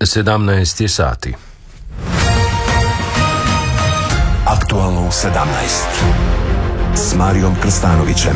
17 sati. Aktualno u 17 s Marijom Krstanovićem.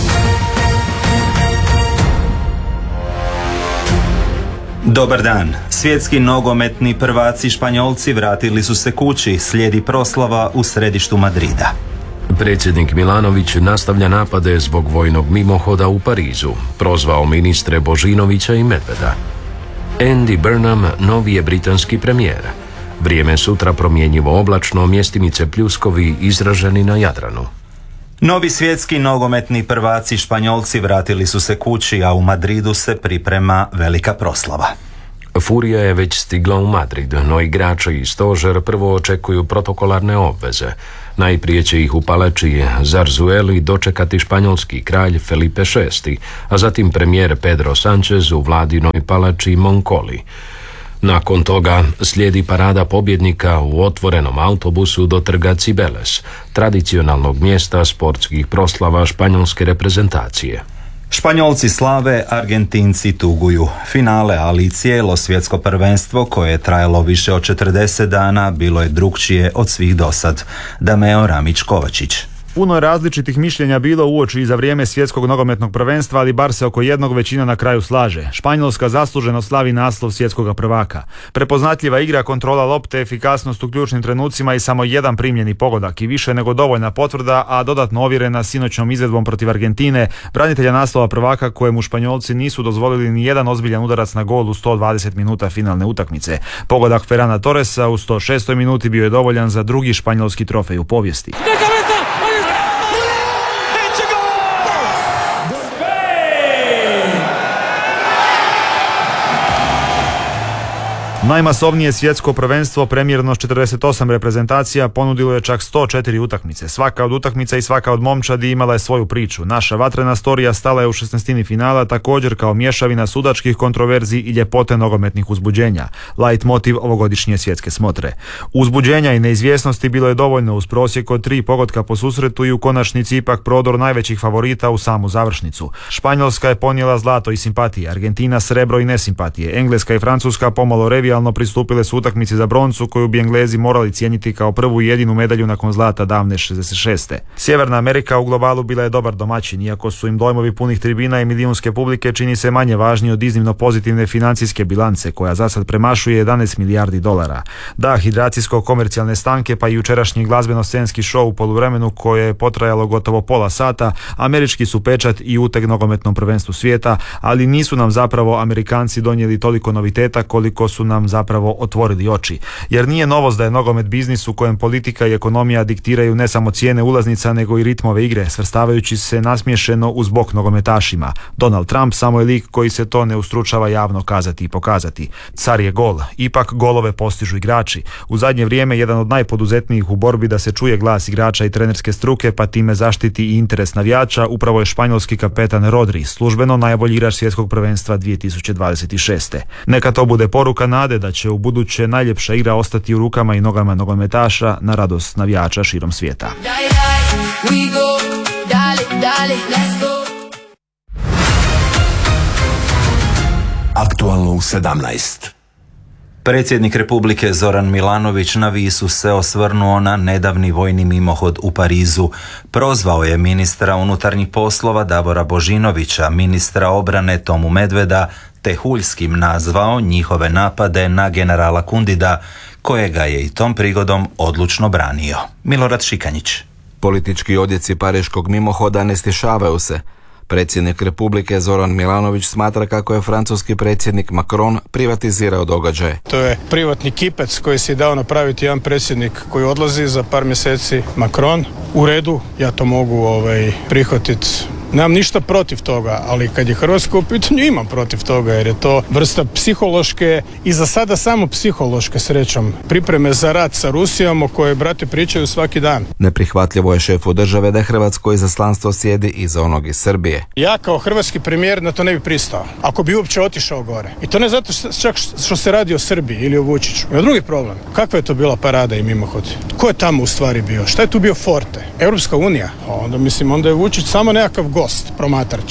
Dobar dan. Svjetski nogometni prvaci Španjolci vratili su se kući, slijedi proslava u središtu Madrida. Predsjednik Milanović nastavlja napade zbog vojnog mimohoda u Parizu, prozvao ministre Božinovića i Medveda. Andy Burnham novi je britanski premijer. Vrijeme sutra promjenjivo oblačno, mjestimice pljuskovi izraženi na Jadranu. Novi svjetski nogometni prvaci Španjolci vratili su se kući, a u Madridu se priprema velika proslava. Furija je već stigla u Madrid, no igrači i stožer prvo očekuju protokolarne obveze. Najprije će ih u palači Zarzueli dočekati španjolski kralj Felipe VI, a zatim premijer Pedro Sánchez u vladinoj palači Moncoli. Nakon toga slijedi parada pobjednika u otvorenom autobusu do trga Cibeles, tradicionalnog mjesta sportskih proslava španjolske reprezentacije. Španjolci slave, Argentinci tuguju. Finale, ali i cijelo svjetsko prvenstvo koje je trajalo više od 40 dana bilo je drukčije od svih dosad. Dameo Ramić-Kovačić. Puno je različitih mišljenja bilo uoči i za vrijeme svjetskog nogometnog prvenstva, ali bar se oko jednog većina na kraju slaže. Španjolska zasluženo slavi naslov svjetskog prvaka. Prepoznatljiva igra, kontrola lopte, efikasnost u ključnim trenucima i samo jedan primljeni pogodak i više nego dovoljna potvrda, a dodatno ovjerena sinoćnom izvedbom protiv Argentine, branitelja naslova prvaka kojemu Španjolci nisu dozvolili ni jedan ozbiljan udarac na gol u 120 minuta finalne utakmice. Pogodak Ferrana Torresa u 106. minuti bio je dovoljan za drugi španjolski trofej u povijesti. Najmasovnije svjetsko prvenstvo, premjerno s 48 reprezentacija, ponudilo je čak 104 utakmice. Svaka od utakmica i svaka od momčadi imala je svoju priču. Naša vatrena storija stala je u 16. finala, također kao mješavina sudačkih kontroverzi i ljepote nogometnih uzbuđenja. Light motiv ovogodišnje svjetske smotre. Uzbuđenja i neizvjesnosti bilo je dovoljno uz prosjek od 3 pogotka po susretu i u konačnici ipak prodor najvećih favorita u samu završnicu. Španjolska je ponijela zlato i simpatije, Argentina srebro i nesimpatije, Engleska i Francuska pomalo revijalno pristupile su utakmici za broncu koju bi Englezi morali cijeniti kao prvu i jedinu medalju nakon zlata davne 66. Sjeverna Amerika u globalu bila je dobar domaćin, iako su im dojmovi punih tribina i milijunske publike čini se manje važni od iznimno pozitivne financijske bilance koja za sad premašuje 11 milijardi dolara. Da, hidracijsko-komercijalne stanke pa i jučerašnji glazbeno-scenski show u poluvremenu koje je potrajalo gotovo pola sata, američki su pečat i uteg nogometnom prvenstvu svijeta, ali nisu nam zapravo Amerikanci donijeli toliko noviteta koliko su nam zapravo otvorili oči. Jer nije novost da je nogomet biznis u kojem politika i ekonomija diktiraju ne samo cijene ulaznica nego i ritmove igre, svrstavajući se nasmiješeno uz bok nogometašima. Donald Trump samo je lik koji se to ne ustručava javno kazati i pokazati. Car je gol. Ipak golove postižu igrači. U zadnje vrijeme jedan od najpoduzetnijih u borbi da se čuje glas igrača i trenerske struke pa time zaštiti i interes navijača upravo je španjolski kapetan Rodri, službeno najbolji igrač svjetskog prvenstva 2026. Neka to bude poruka nade da će u buduće najljepša igra ostati u rukama i nogama nogometaša na radost navijača širom svijeta. Aktualno u 17. Predsjednik Republike Zoran Milanović na Visu se osvrnuo na nedavni vojni mimohod u Parizu. Prozvao je ministra unutarnjih poslova Davora Božinovića, ministra obrane Tomu Medveda, te huljskim nazvao njihove napade na generala Kundida, kojega je i tom prigodom odlučno branio. Milorad Šikanjić. Politički odjeci pariškog mimohoda ne stišavaju se. Predsjednik Republike Zoran Milanović smatra kako je francuski predsjednik Macron privatizirao događaje. To je privatni kipec koji si je dao napraviti jedan predsjednik koji odlazi za par mjeseci, Macron. U redu, ja to mogu prihvatiti. Nemam ništa protiv toga, ali kad je Hrvatska u pitanju imam protiv toga jer je to vrsta psihološke i za sada samo psihološke, srećom, pripreme za rat sa Rusijom o kojoj brate pričaju svaki dan. Neprihvatljivo je šefu države da hrvatsko izaslanstvo sjedi iza onog iz Srbije. Ja kao hrvatski premijer na to ne bi pristao, ako bi uopće otišao gore. I to ne zato čak što se radi o Srbiji ili o Vučiću. Ima drugi problem. Kakva je to bila parada i mimohod? Ko je tamo u stvari bio? Šta je tu bio forte? Europska unija? Onda je Vučić samo nekakav gost, promatrač.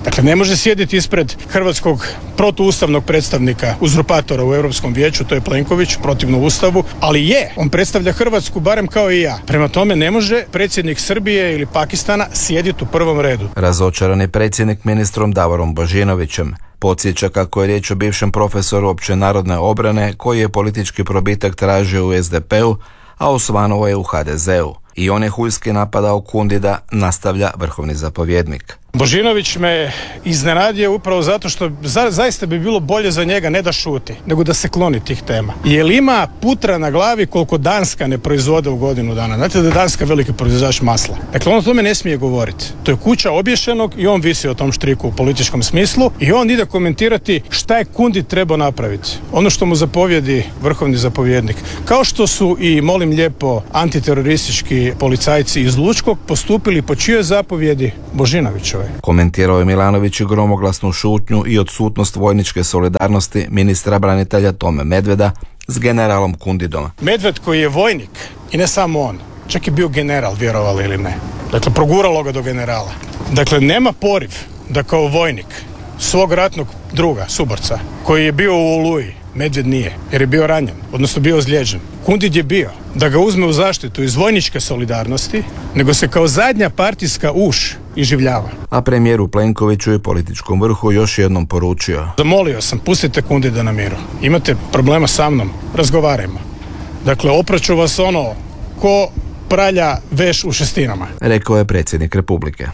Dakle, ne može sjediti ispred hrvatskog protuustavnog predstavnika uzurpatora u Europskom vijeću, to je Plenković, protivno Ustavu, ali on predstavlja Hrvatsku barem kao i ja. Prema tome ne može predsjednik Srbije ili Pakistana sjediti u prvom redu. Razočarani predsjednik ministrom Davorom Božinovićem podsjeća kako je riječ o bivšem profesoru općenarodne obrane koji je politički probitak tražio u SDP-u, a osvanuo je u HDZ-u. I on je huljski napadao Kundida, nastavlja vrhovni zapovjednik. Božinović me iznenadio upravo zato što zaista bi bilo bolje za njega ne da šuti, nego da se kloni tih tema. Jer ima putra na glavi koliko Danska ne proizvode u godinu dana. Znate da je Danska veliki proizvođač masla. Dakle, on o tome ne smije govoriti. To je kuća obješenog i on visi o tom štriku u političkom smislu i on ide komentirati šta je Kundit trebao napraviti. Ono što mu zapovjedi vrhovni zapovjednik. Kao što su i, molim lijepo, antiteroristički policajci iz Lučkog postupili po čijoj zapovjedi? Božinovićove. Komentirao je Milanović i gromoglasnu šutnju i odsutnost vojničke solidarnosti ministra branitelja Tome Medveda s generalom Kundidom. Medved koji je vojnik i ne samo on, čak je bio general, vjerovali ili ne. Dakle, proguralo ga do generala. Dakle, nema poriv da kao vojnik svog ratnog druga, suborca, koji je bio u Oluji, Medved nije, jer je bio ranjen, odnosno bio ozlijeđen. Kundid je bio da ga uzme u zaštitu iz vojničke solidarnosti, nego se kao zadnja partijska uš iživljava. A premijeru Plenkoviću i političkom vrhu još jednom poručio: zamolio sam, pustite Kundida na miru. Imate problema sa mnom, razgovarajmo. Dakle, opraću vas ko pralja veš u šestinama. Rekao je predsjednik Republike.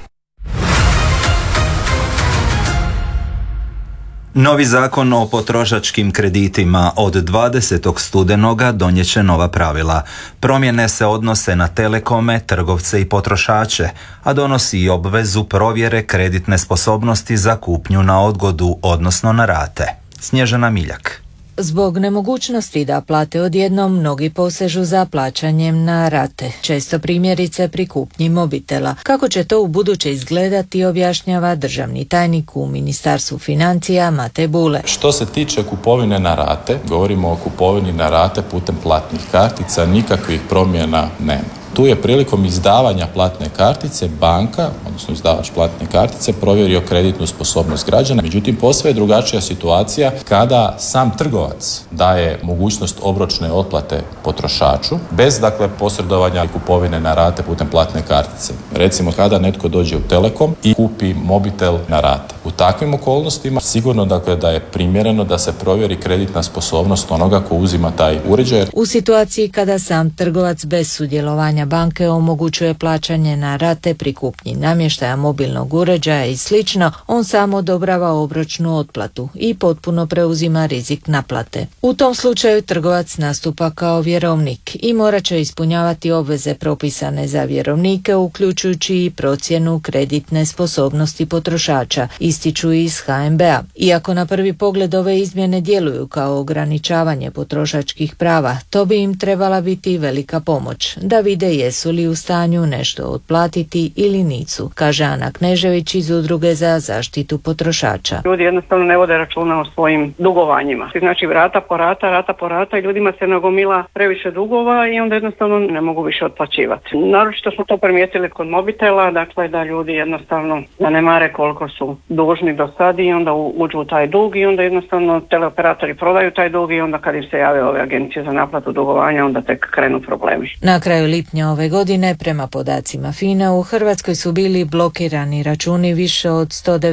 Novi zakon o potrošačkim kreditima od 20. studenoga donijet će nova pravila. Promjene se odnose na telekome, trgovce i potrošače, a donosi i obvezu provjere kreditne sposobnosti za kupnju na odgodu, odnosno na rate. Snježana Miljak. Zbog nemogućnosti da plate odjednom, mnogi posežu za plaćanjem na rate, često primjerice pri kupnji mobitela. Kako će to u buduće izgledati, objašnjava državni tajnik u Ministarstvu financija Matej Bule. Što se tiče kupovine na rate, govorimo o kupovini na rate putem platnih kartica, nikakvih promjena nema. Tu je prilikom izdavanja platne kartice banka, odnosno izdavač platne kartice, provjerio kreditnu sposobnost građana. Međutim, posve je drugačija situacija kada sam trgovac daje mogućnost obročne otplate potrošaču bez, posredovanja i kupovine na rate putem platne kartice. Recimo, kada netko dođe u Telekom i kupi mobitel na rate. U takvim okolnostima sigurno da je primjereno da se provjeri kreditna sposobnost onoga ko uzima taj uređaj. U situaciji kada sam trgovac bez sudjelovanja banke omogućuje plaćanje na rate pri kupnji namještaja, mobilnog uređaja i slično, on sam odobrava obročnu otplatu i potpuno preuzima rizik naplate. U tom slučaju trgovac nastupa kao vjerovnik i morat će ispunjavati obveze propisane za vjerovnike, uključujući i procjenu kreditne sposobnosti potrošača, ističu iz HNB-a. Iako na prvi pogled ove izmjene djeluju kao ograničavanje potrošačkih prava, to bi im trebala biti velika pomoć da vide jesu li u stanju nešto otplatiti ili nisu, kaže Ana Knežević iz Udruge za zaštitu potrošača. Ljudi jednostavno ne vode računa o svojim dugovanjima. Znači rata po rata i ljudima se nagomila previše dugova i onda jednostavno ne mogu više otplaćivati. Naročito smo to primijetili kod mobitela, dakle da ljudi jednostavno zanemare koliko su dužni do sad i onda uđu u taj dug i onda jednostavno teleoperatori prodaju taj dug i onda kad im se jave ove agencije za naplatu dugovanja onda tek krenu problemi. Na kraju lipnja ove godine, prema podacima FINA, u Hrvatskoj su bili blokirani računi više od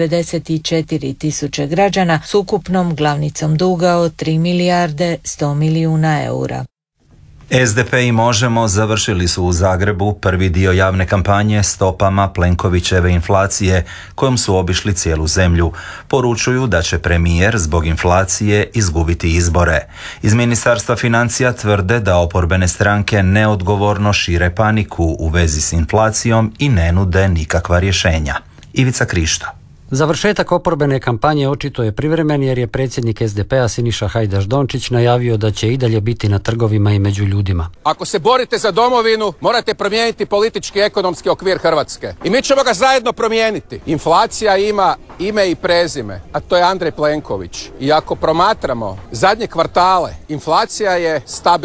194.000 građana s ukupnom glavnicom duga od 3 milijarde 100 milijuna eura. SDP i Možemo završili su u Zagrebu prvi dio javne kampanje stopama Plenkovićeve inflacije kojom su obišli cijelu zemlju. Poručuju da će premijer zbog inflacije izgubiti izbore. Iz Ministarstva financija tvrde da oporbene stranke neodgovorno šire paniku u vezi s inflacijom i ne nude nikakva rješenja. Ivica Krišto. Završetak oporbene kampanje očito je privremen jer je predsjednik SDP-a Siniša Hajdaš Dončić najavio da će i dalje biti na trgovima i među ljudima. Ako se borite za domovinu, morate promijeniti politički i ekonomski okvir Hrvatske. I mi ćemo ga zajedno promijeniti. Inflacija ima ime i prezime, a to je Andrej Plenković. I ako promatramo zadnje kvartale, inflacija je stabilna.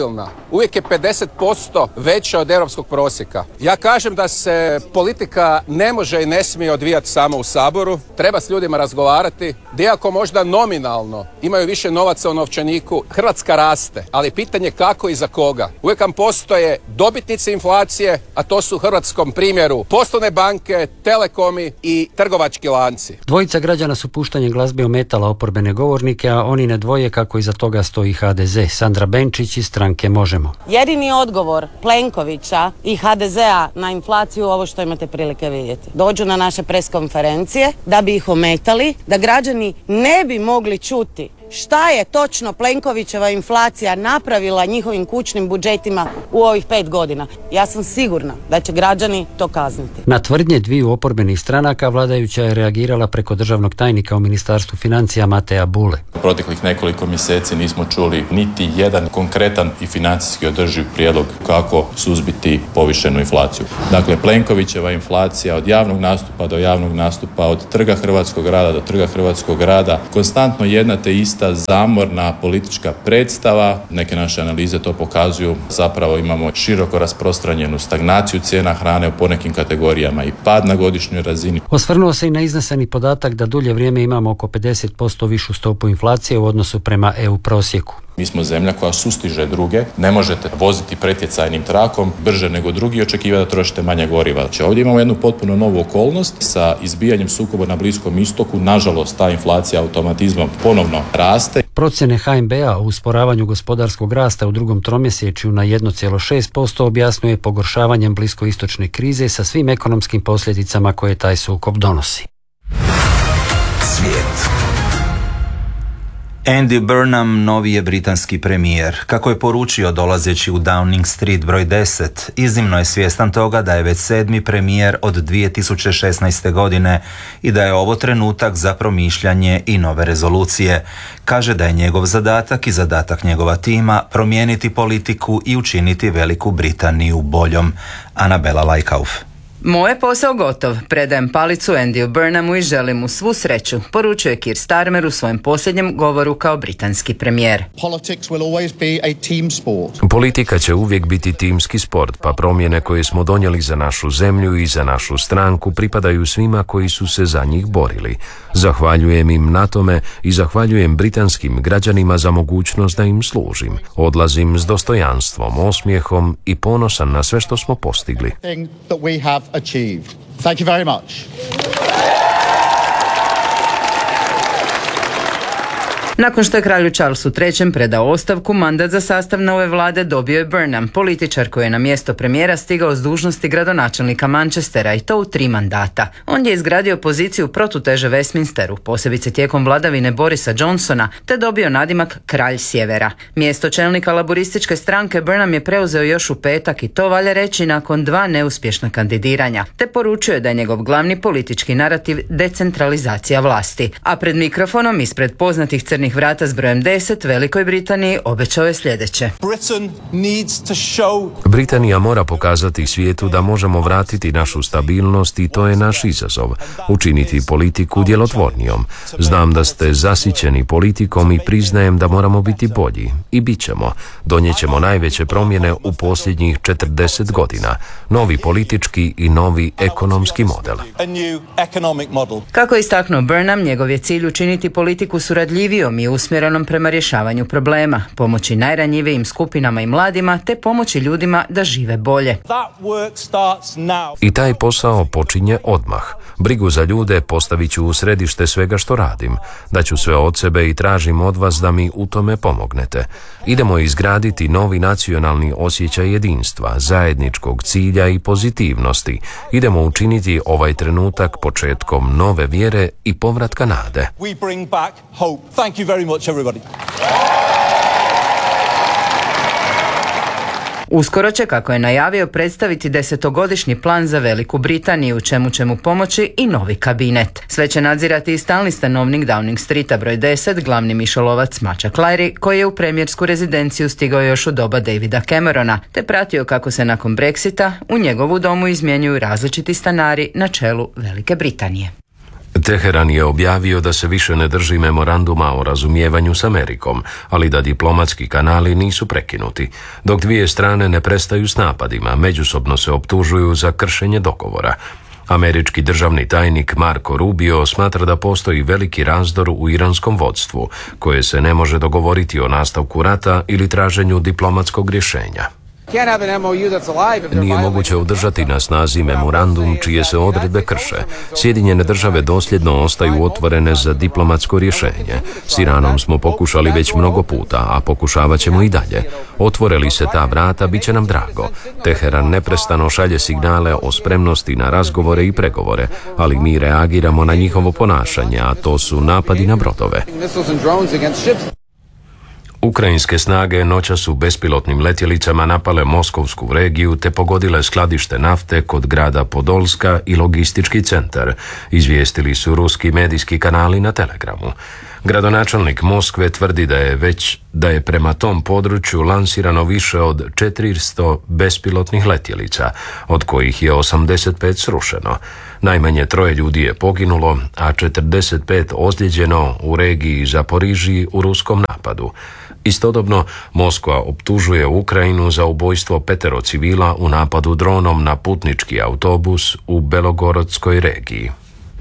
uvijek je 50% veća od europskog prosjeka. Ja kažem da se politika ne može i ne smije odvijati samo u Saboru. Treba s ljudima razgovarati. Iako možda nominalno imaju više novaca u novčaniku, Hrvatska raste, ali pitanje kako i za koga. Uvijek vam postoje dobitnici inflacije, a to su u hrvatskom primjeru poslovne banke, telekomi i trgovački lanci. Dvojica građana su puštanjem glazbe ometala oporbene govornike, a oni ne dvoje kako iza toga stoji HDZ. Sandra Benčić iz stranke Možemo. Jedini odgovor Plenkovića i HDZ-a na inflaciju ovo što imate prilike vidjeti. Dođu na naše preskonferencije da bi ih ometali, da građani ne bi mogli čuti šta je točno Plenkovićeva inflacija napravila njihovim kućnim budžetima u ovih 5 godina. Ja sam sigurna da će građani to kazniti. Na tvrdnje dviju oporbenih stranaka vladajuća je reagirala preko državnog tajnika u Ministarstvu financija Mateja Bule. Proteklih nekoliko mjeseci nismo čuli niti jedan konkretan i financijski održiv prijedlog kako suzbiti povišenu inflaciju. Dakle, Plenkovićeva inflacija od javnog nastupa do javnog nastupa, od trga hrvatskog rada do trga hrvatskog rada, konstantno jedna te ista zamorna politička predstava. Neke naše analize to pokazuju. Zapravo imamo široko rasprostranjenu stagnaciju cijena hrane u ponekim kategorijama i pad na godišnjoj razini. Osvrnuo se i na izneseni podatak da dulje vrijeme imamo oko 50% višu stopu inflacije u odnosu prema EU prosjeku. Mi smo zemlja koja sustiže druge. Ne možete voziti pretjecajnim trakom brže nego drugi i očekivati da trošite manje goriva. Znači, ovdje imamo jednu potpuno novu okolnost sa izbijanjem sukoba na Bliskom istoku. Nažalost, ta inflacija automatizmom ponovno raste. Procjene HNB-a o usporavanju gospodarskog rasta u drugom tromjesečju na 1,6% objasnjuje pogoršavanjem bliskoistočne krize sa svim ekonomskim posljedicama koje taj sukob donosi. Svijet. Andy Burnham novi je britanski premijer. Kako je poručio dolazeći u Downing Street broj 10, iznimno je svjestan toga da je već 7. premijer od 2016. godine i da je ovo trenutak za promišljanje i nove rezolucije. Kaže da je njegov zadatak i zadatak njegova tima promijeniti politiku i učiniti Veliku Britaniju boljom. Anabela Lajkauf. Moj je posao gotov, predajem palicu Andyu Burnhamu i želim mu svu sreću, poručuje Keir Starmer u svojem posljednjem govoru kao britanski premijer. Politika će uvijek biti timski sport, pa promjene koje smo donijeli za našu zemlju i za našu stranku pripadaju svima koji su se za njih borili. Zahvaljujem im na tome i zahvaljujem britanskim građanima za mogućnost da im služim. Odlazim s dostojanstvom, osmijehom i ponosan na sve što smo postigli. Achieved. Thank you very much. Nakon što je kralju Charlesu III predao ostavku, mandat za sastav nove vlade dobio je Burnham, političar koji je na mjesto premijera stigao s dužnosti gradonačelnika Manchestera i to u 3 mandata. On je izgradio poziciju protuteže Westminsteru, posebice tijekom vladavine Borisa Johnsona, te dobio nadimak Kralj Sjevera. Mjesto čelnika laborističke stranke Burnham je preuzeo još u petak i to valja reći nakon 2 neuspješna kandidiranja, te poručuje da je njegov glavni politički narativ decentralizacija vlasti. A pred mikrofonom ispred poznatih crnih vrata s brojem 10 Velikoj Britaniji obećao je sljedeće. Britanija mora pokazati svijetu da možemo vratiti našu stabilnost i to je naš izazov. Učiniti politiku djelotvornijom. Znam da ste zasićeni politikom i priznajem da moramo biti bolji. I bit ćemo. Donijet ćemo najveće promjene u posljednjih 40 godina. Novi politički i novi ekonomski model. Kako je istaknuo Burnham, njegov je cilj učiniti politiku suradljivijom i usmjerenom prema rješavanju problema, pomoći najranjivijim skupinama i mladima, te pomoći ljudima da žive bolje. I taj posao počinje odmah. Brigu za ljude postavit ću u središte svega što radim. Daću sve od sebe i tražim od vas da mi u tome pomognete. Idemo izgraditi novi nacionalni osjećaj jedinstva, zajedničkog cilja i pozitivnosti. Idemo učiniti ovaj trenutak početkom nove vjere i povratka nade. Uskoro će, kako je najavio, predstaviti 10-godišnji plan za Veliku Britaniju, u čemu će mu pomoći i novi kabinet. Sve će nadzirati i stalni stanovnik Downing Streeta broj 10, glavni mišolovac Mačak Lajri, koji je u premijersku rezidenciju stigao još u doba Davida Camerona, te pratio kako se nakon Brexita u njegovu domu izmjenjuju različiti stanari na čelu Velike Britanije. Teheran je objavio da se više ne drži memoranduma o razumijevanju s Amerikom, ali da diplomatski kanali nisu prekinuti. Dok dvije strane ne prestaju s napadima, međusobno se optužuju za kršenje dogovora. Američki državni tajnik Marco Rubio smatra da postoji veliki razdor u iranskom vodstvu, koje se ne može dogovoriti o nastavku rata ili traženju diplomatskog rješenja. Nije moguće održati na snazi memorandum čije se odredbe krše. Sjedinjene države dosljedno ostaju otvorene za diplomatsko rješenje. S Iranom smo pokušali već mnogo puta, a pokušavat ćemo i dalje. Otvore li se ta vrata, bit će nam drago. Teheran neprestano šalje signale o spremnosti na razgovore i pregovore, ali mi reagiramo na njihovo ponašanje, a to su napadi na brodove. Ukrajinske snage noćas su bespilotnim letjelicama napale Moskovsku regiju te pogodile skladište nafte kod grada Podolska i logistički centar, izvijestili su ruski medijski kanali na Telegramu. Gradonačelnik Moskve tvrdi da je prema tom području lansirano više od 400 bespilotnih letjelica, od kojih je 85 srušeno. Najmanje 3 ljudi je poginulo, a 45 ozlijeđeno u regiji Zaporižiji u ruskom napadu. Istodobno, Moskva optužuje Ukrajinu za ubojstvo 5 civila u napadu dronom na putnički autobus u Belogorodskoj regiji.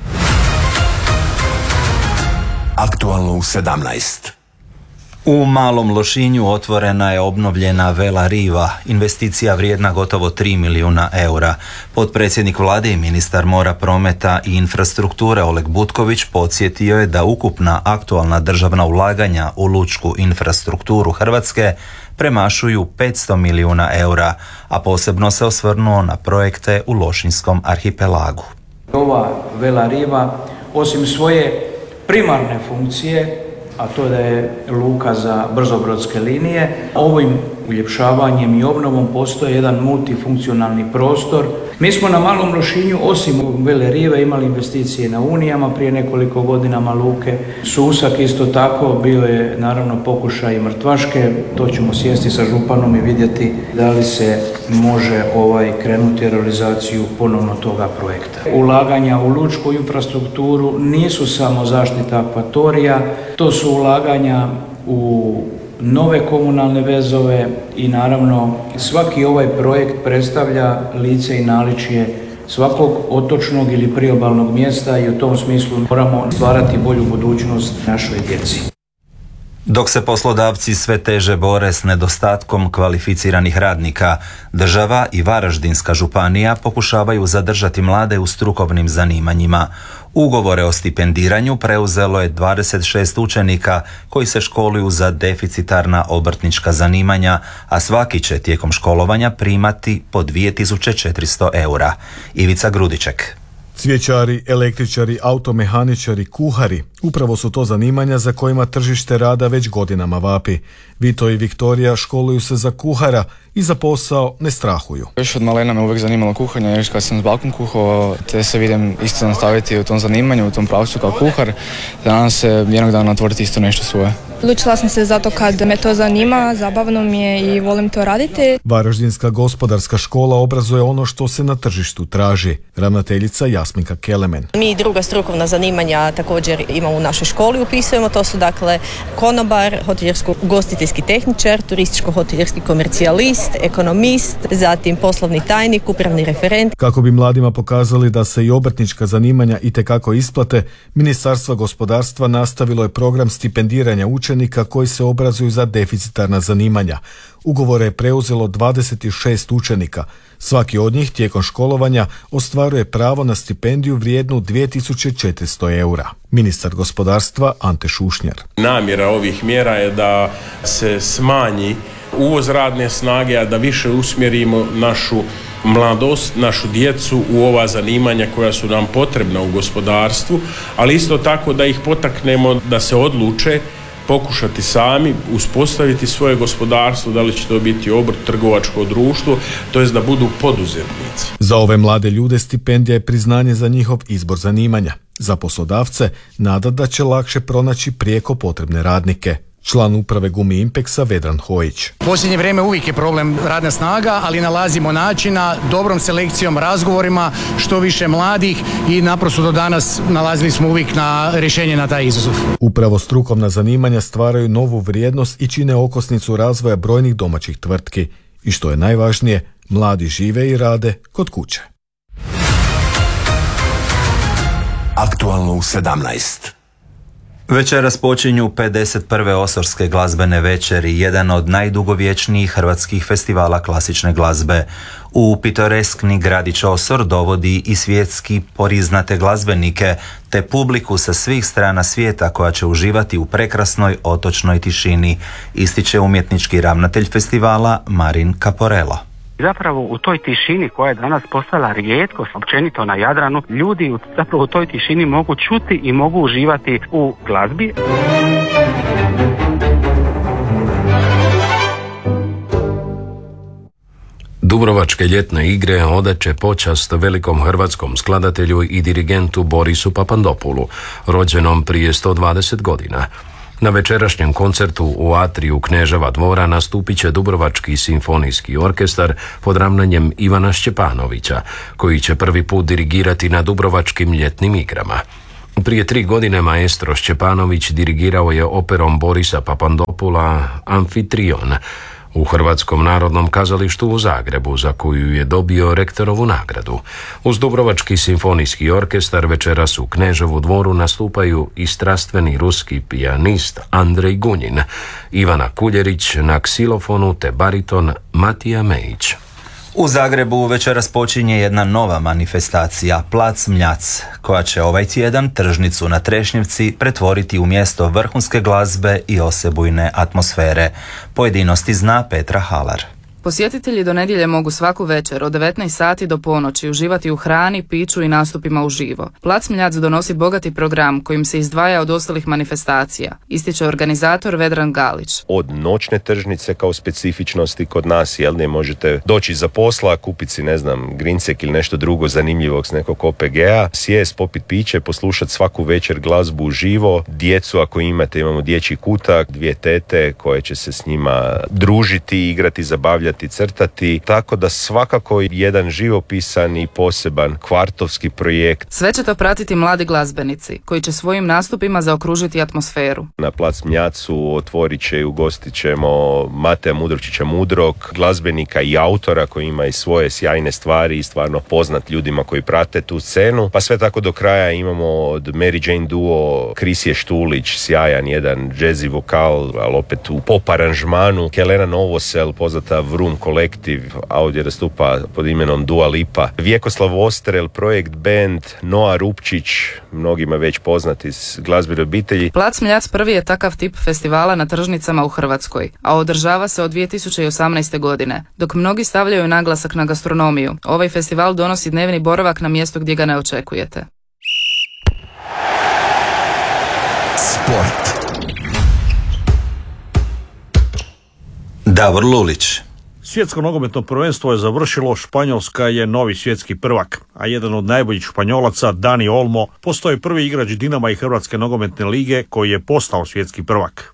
Aktualno u 17. U Malom Lošinju otvorena je obnovljena Vela Riva, investicija vrijedna gotovo 3 milijuna eura. Potpredsjednik vlade i ministar mora, prometa i infrastrukture Oleg Butković podsjetio je da ukupna aktualna državna ulaganja u lučku infrastrukturu Hrvatske premašuju 500 milijuna eura, a posebno se osvrnuo na projekte u Lošinjskom arhipelagu. Ova Vela Riva, osim svoje primarne funkcije, a to je da je luka za brzobrodske linije, ovim uljepšavanjem i obnovom postoji jedan multifunkcionalni prostor. Mi smo na Malom Lošinju osim Vele Rive imali investicije na Unijama prije nekoliko godinama, luke Susak isto tako, bio je naravno pokušaj Mrtvaške, to ćemo sjesti sa županom i vidjeti da li se može krenuti realizaciju ponovno toga projekta. Ulaganja u lučku infrastrukturu nisu samo zaštita akvatorija, to su ulaganja u nove komunalne vezove i naravno svaki ovaj projekt predstavlja lice i naličje svakog otočnog ili priobalnog mjesta i u tom smislu moramo stvarati bolju budućnost našoj djeci. Dok se poslodavci sve teže bore s nedostatkom kvalificiranih radnika, država i Varaždinska županija pokušavaju zadržati mlade u strukovnim zanimanjima. Ugovore o stipendiranju preuzelo je 26 učenika koji se školuju za deficitarna obrtnička zanimanja, a svaki će tijekom školovanja primati po 2400 eura. Ivica Grudiček. Cvjećari, električari, automehaničari, kuhari, upravo su to zanimanja za kojima tržište rada već godinama vapi. Vito i Viktorija školuju se za kuhara i za posao ne strahuju. Još od malena me uvijek zanimalo kuhanje, još kad sam s balkom kuhao, te se vidim isto nastaviti u tom zanimanju, u tom pravcu kao kuhar, da nadam se jednog dana otvoriti isto nešto svoje. Odlučila sam se zato kad me to zanima, zabavno mi je i volim to raditi. Varaždinska gospodarska škola obrazuje ono što se na tržištu traži. Ravnateljica Jasminka Kelemen. Mi druga strukovna zanimanja također imamo u našoj školi, upisujemo, to su dakle konobar, hotelijersko-ugostiteljski tehničar, turističko-hotelijerski komercijalist, ekonomist, zatim poslovni tajnik, upravni referent. Kako bi mladima pokazali da se i obrtnička zanimanja itekako isplate, Ministarstvo gospodarstva nastavilo je program stipendiranja učenika koji se obrazuju za deficitarna zanimanja. Ugovore je preuzelo 26 učenika. Svaki od njih tijekom školovanja ostvaruje pravo na stipendiju vrijednu 2400 eura. Ministar gospodarstva Ante Šušnjar. Namjera ovih mjera je da se smanji uvoz radne snage, a da više usmjerimo našu mladost, našu djecu u ova zanimanja koja su nam potrebna u gospodarstvu, ali isto tako da ih potaknemo da se odluče pokušati sami uspostaviti svoje gospodarstvo, da li će to biti obrt, trgovačko društvo, to jest da budu poduzetnici. Za ove mlade ljude stipendija je priznanje za njihov izbor zanimanja. Za poslodavce nada da će lakše pronaći prijeko potrebne radnike. Član uprave Gumi Impexa Vedran Hojić. U posljednje vrijeme uvijek je problem radna snaga, ali nalazimo načina dobrom selekcijom, razgovorima, što više mladih i naprosto do danas nalazili smo uvijek na rješenje na taj izazov. Upravo strukovna zanimanja stvaraju novu vrijednost i čine okosnicu razvoja brojnih domaćih tvrtki. I što je najvažnije, mladi žive i rade kod kuće. Aktualno u 17. Večeras počinju 51. Osorske glazbene večeri, jedan od najdugovječnijih hrvatskih festivala klasične glazbe. U pitoreskni gradić Osor dovodi i svjetski priznate glazbenike, te publiku sa svih strana svijeta koja će uživati u prekrasnoj otočnoj tišini, ističe umjetnički ravnatelj festivala Marin Caporello. Zapravo u toj tišini koja je danas postala rijetkost općenito na Jadranu, ljudi zapravo u toj tišini mogu čuti i mogu uživati u glazbi. Dubrovačke ljetne igre odat će počast velikom hrvatskom skladatelju i dirigentu Borisu Papandopulu, rođenom prije 120 godina. Na večerašnjem koncertu u atriju Kneževa dvora nastupit će Dubrovački simfonijski orkestar pod ravnanjem Ivana Šćepanovića, koji će prvi put dirigirati na Dubrovačkim ljetnim igrama. Prije 3 godine maestro Šćepanović dirigirao je operom Borisa Papandopula Amfitrion u Hrvatskom narodnom kazalištu u Zagrebu, za koju je dobio rektorovu nagradu. Uz Dubrovački simfonijski orkestar večeras u Kneževu dvoru nastupaju i strastveni ruski pijanist Andrej Gunjin, Ivana Kuljerić na ksilofonu te bariton Matija Mejić. U Zagrebu večeras počinje jedna nova manifestacija, Plac Mljac, koja će ovaj tjedan tržnicu na Trešnjevci pretvoriti u mjesto vrhunske glazbe i osebujne atmosfere. Pojedinosti zna Petra Halar. Posjetitelji do nedjelje mogu svaku večer od 19 sati do ponoći uživati u hrani, piću i nastupima uživo. Plac Mljac donosi bogati program kojim se izdvaja od ostalih manifestacija, ističe organizator Vedran Galić. Od noćne tržnice kao specifičnosti kod nas, jel ne, možete doći za posla, kupiti si, ne znam, grincek ili nešto drugo zanimljivog s nekog OPG-a, sjest, popit piće, poslušati svaku večer glazbu uživo, djecu ako imate, imamo dječji kutak, 2 tete koje će se s njima družiti, igrati, zabavljati, crtati, tako da svakako jedan živopisan i poseban kvartovski projekt. Sve će to pratiti mladi glazbenici, koji će svojim nastupima zaokružiti atmosferu. Na Plac Mljacu otvorit će i ugostit ćemo Mateja Mudrovčića Mudrog, glazbenika i autora koji ima i svoje sjajne stvari i stvarno poznat ljudima koji prate tu scenu. Pa sve tako do kraja imamo od Mary Jane duo Krisije Štulić, sjajan jedan jazzy vokal, ali opet u pop aranžmanu, Helena Novosel, poznata Vrum kolektiv, ovdje nastupa pod imenom Dua Lipa, Vjekoslav Ostrel, projekt band, Noa Rupčić, mnogima već poznati iz glazbene obitelji. Plac Mljac prvi je takav tip festivala na tržnicama u Hrvatskoj, a održava se od 2018. godine. Dok mnogi stavljaju naglasak na gastronomiju, ovaj festival donosi dnevni boravak na mjesto gdje ga ne očekujete. Sport. Davor Lulić. Svjetsko nogometno prvenstvo je završilo, Španjolska je novi svjetski prvak, a jedan od najboljih Španjolaca, Dani Olmo, postao je prvi igrač Dinama i Hrvatske nogometne lige koji je postao svjetski prvak.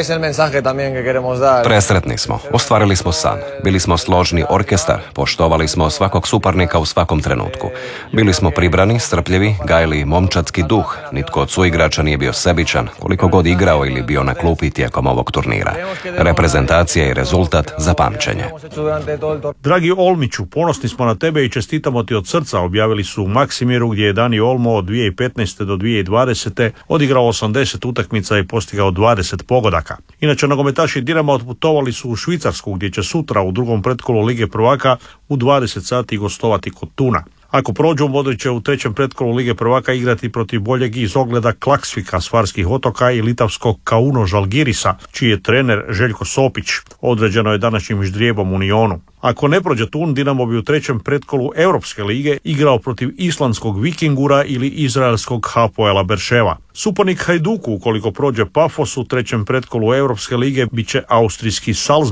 Presretni smo, ostvarili smo san, bili smo složni orkestar, poštovali smo svakog suparnika u svakom trenutku. Bili smo pribrani, strpljivi, gajili momčadski duh, nitko od suigrača nije bio sebičan, koliko god igrao ili bio na klupi tijekom ovog turnira. Reprezentacija i rezultat za pamćenje. Dragi Olmiću, ponosni smo na tebe i čestitamo ti od srca, objavili su u Maksimiru, gdje je Dani Olmo od 2015. do 2020. odigrao 80 utakmica i postigao 20 pogodaka. Inače, nogometaši Dinama otputovali su u Švicarsku, gdje će sutra u drugom pretkolu Lige prvaka u 20 sati gostovati kod Tuna. Ako prođu, Modrić će u trećem pretkolu Lige prvaka igrati protiv boljeg iz ogleda Klaksvika s Farskih otoka i litavskog Kauno Žalgirisa, čiji je trener Željko Sopić. Određeno je današnjim ždrijebom u Unionu. Ako ne prođe Tun, Dinamo bi u trećem pretkolu Europske lige igrao protiv islandskog Vikingura ili izraelskog Hapoela Berševa. Suparnik Hajduku, ukoliko prođe Pafos u trećem pretkolu Europske lige, bit će austrijski Salzburg.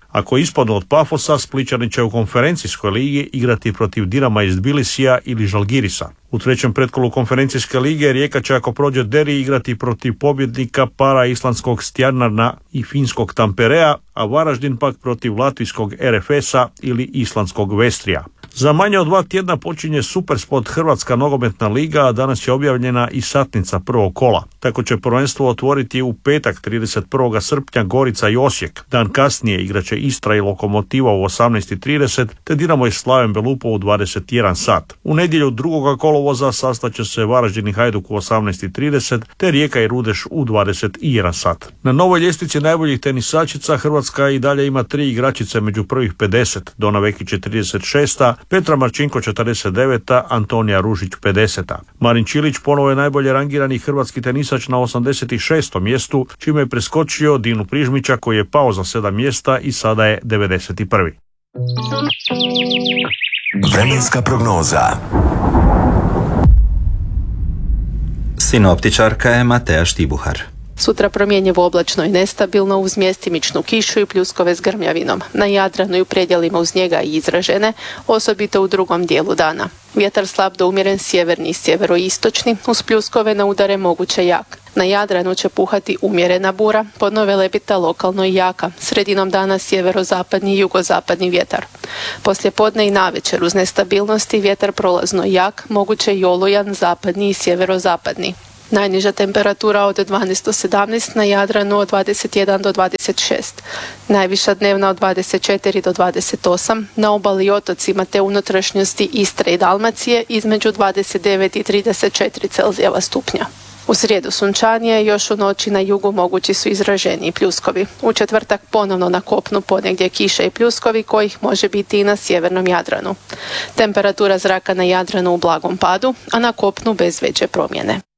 Ako ispadnu od Pafosa, Splićani će u konferencijskoj ligi igrati protiv Dinama iz Tbilisija ili Žalgirisa. U trećem pretkolu konferencijske lige Rijeka će, ako prođe Deri, igrati protiv pobjednika para islandskog Stjarnarna i finskog Tamperea, a Varaždin pak protiv latvijskog RFS-a ili islandskog Vestrija. Za manje od 2 tjedna počinje Supersport Hrvatska nogometna liga, a danas je objavljena i satnica prvog kola. Tako će prvenstvo otvoriti u petak 31. srpnja Gorica i Osijek. Dan kasnije igraće Istra i Lokomotiva u 18:30 te Dinamo i Slaven Belupo u 21 sat. U nedjelju 2. kolovoza sastaće se Varaždin i Hajduk u 18:30 te Rijeka i Rudeš u 21 sat. Na novoj ljestvici najboljih tenisačica Hrvatska i dalje ima 3 igračice među prvih 50. Dona Vekić je 36. Petra Marčinko 49. Antonija Ružić 50. Marin Čilić ponovo je najbolje rangirani hrvatski tenisač na 86. mjestu, čime je preskočio Dinu Prižmića koji je pao za 7 mjesta i sada je 91. Vremenska prognoza. Sinoptičarka je Mateja Štibuhar. Sutra promjenjivo oblačno i nestabilno uz mjestimičnu kišu i pljuskove s grmljavinom. Na Jadranu i u predjelima uz njega i izražene, osobito u drugom dijelu dana. Vjetar slab do umjeren sjeverni i sjeveroistočni, uz pljuskove na udare moguće jak. Na Jadranu će puhati umjerena bura, podno Velebita lokalno i jaka. Sredinom dana sjeverozapadni i jugozapadni vjetar. Poslijepodne i navečer uz nestabilnosti vjetar prolazno jak, moguće i olujan zapadni i sjeverozapadni. Najniža temperatura od 12 do 17, na Jadranu od 21 do 26. Najviša dnevna od 24 do 28, na obali i otocima te unutrašnjosti Istre i Dalmacije između 29 i 34 Celzijeva stupnja. U srijedu sunčanije, još u noći na jugu mogući su izraženiji pljuskovi. U četvrtak ponovno na kopnu ponegdje kiše i pljuskovi kojih može biti i na sjevernom Jadranu. Temperatura zraka na Jadranu u blagom padu, a na kopnu bez veće promjene.